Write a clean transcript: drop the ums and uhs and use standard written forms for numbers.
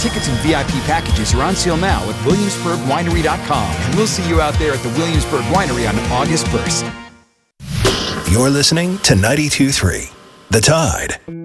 Tickets and VIP packages are on sale now at WilliamsburgWinery.com, and we'll see you out there at the Williamsburg Winery on August 1st. You're listening to 92.3 The Tide.